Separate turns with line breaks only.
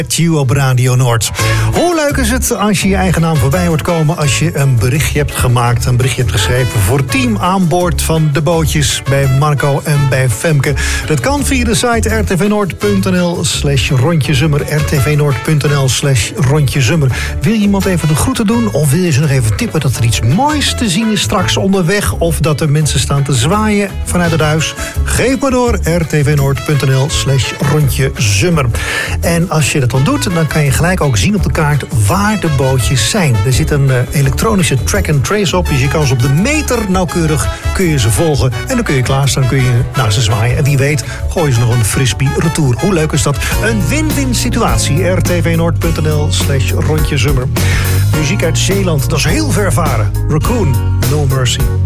You op Radio Noord. Hoe leuk is het als je je eigen naam voorbij hoort komen als je een berichtje hebt gemaakt, een berichtje hebt geschreven voor het team aan boord van de bootjes bij Marco en bij Femke. Dat kan via de site rtvnoord.nl/rondjezummer, rtvnoord.nl/rondjezummer. Wil je iemand even de groeten doen of wil je ze nog even tippen dat er iets moois te zien is straks onderweg of dat er mensen staan te zwaaien vanuit het huis? Geef maar door rtvnoord.nl/rondjezummer. En als je dat dan doet, dan kan je gelijk ook zien op de kaart waar de bootjes zijn. Er zit een elektronische track and trace op, dus je kan ze op de meter nauwkeurig kun je ze volgen. En dan kun je klaarstaan, kun je naar ze zwaaien. En wie weet, gooien ze nog een frisbee retour. Hoe leuk is dat? Een win-win situatie. rtvnoord.nl/rondjezummer. Muziek uit Zeeland, dat is heel ver varen. Raccoon, No Mercy.